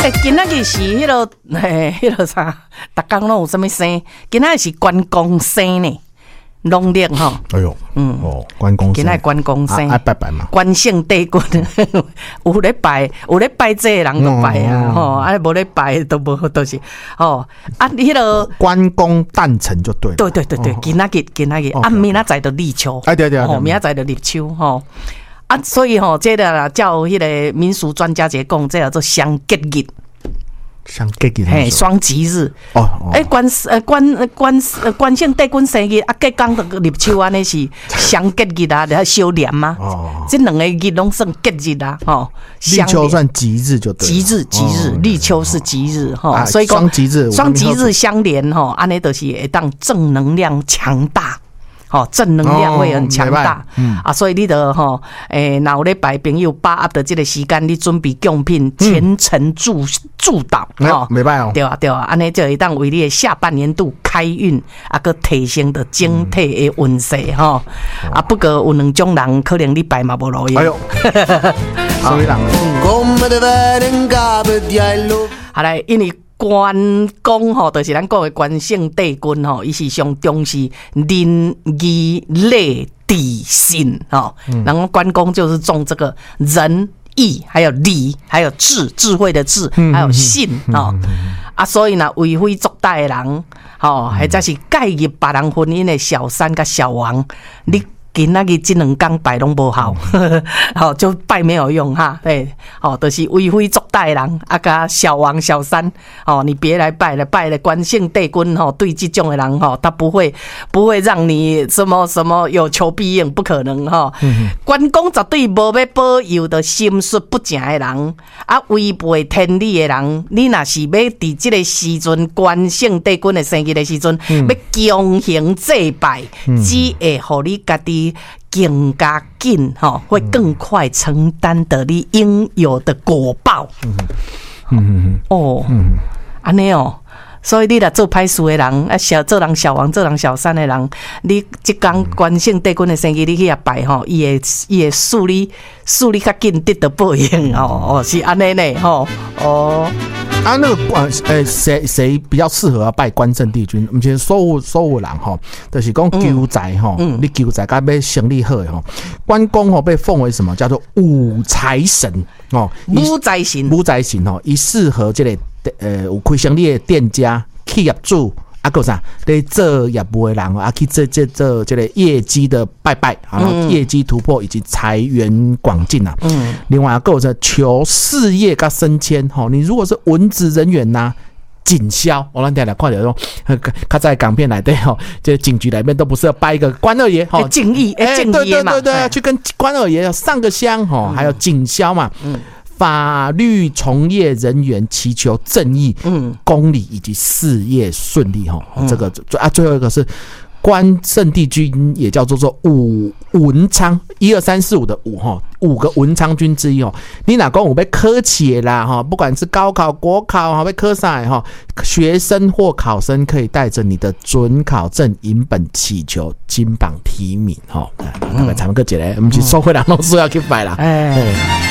今仔日是迄落啥？逐工拢有啥物生？今仔日是关公生呢，农历吼。 哎呦，关公生， 今仔关公生， 拜拜嘛。 关姓帝君，有咧拜这个人就拜啊，吼，无咧拜都无，都是迄落关公诞辰就对了。 对，今仔日，明仔载就立秋， 对， 明仔载就立秋吼。所以这个叫迄个民俗专家讲，这叫做相结日。 相结日， 嘿，双吉日。关姓帝君生日结刚的立秋安尼是相结日啊，然后修年嘛。这两个日拢算结日啊， 立秋算吉日就对。 吉日，立秋是吉日所以双吉日相连安尼就是会当正能量强大。正能量会很强大所以你的若有咧拜朋友把握的这个时间，你准备贡品虔诚祝祷没歹对啊，安尼就会当为你的下半年度开运个提升的整体的运势不过有两种人可能你拜嘛无路用。 哎呦，所以人好来，因为关公就是咱讲的关姓帝君伊是上重视仁义礼智信然后关公就是重这个仁义，还有礼，还有智慧的智，还有信所以呢，为非作歹的人或者是介入别人婚姻的小三跟小王，你今仔日这两天拜拢无效，就拜没有用哈。对，就是为非作歹人甲小王小三你别来拜了，拜了关姓帝君对这种的人他不会让你什么有求必应，不可能关公绝对无要保佑的心术不正的人违背天理的人，你若是要伫这个时阵关姓帝君的生日的时阵要强行祭拜，只会互你家己更加紧会更快承担得你应有的果报。安尼所以你若做歹事的人做人小王，做人小三的人，你即天关姓帝君的生日你去遐拜伊会助你较紧得到报应是安尼呢那个谁比较适合拜关圣帝君？不是所有人就是讲求财你求财甲要生意好的关公被奉为什么叫做武财神武财神伊适合这个有开生意的店家、企业主还啥在做业务的人去做这个业绩的拜拜业绩突破以及财源广进另外还有求事业跟升迁你如果是文职人员警消，我咱听来看到说，较在港片来对这警局里面都不是要拜一个关二爷敬意嘛， 对，去跟关二爷上个香还有警消嘛。法律从业人员祈求正义、公理以及事业顺利这个最后一个是关圣帝君，也叫做武文昌，1、2、3、4、5的5个文昌君之一你哪讲有要考试的啦不管是高考、国考要考啥的学生或考生可以带着你的准考证影本祈求金榜题名大概参个一个，不是所有人都需要去拜啦。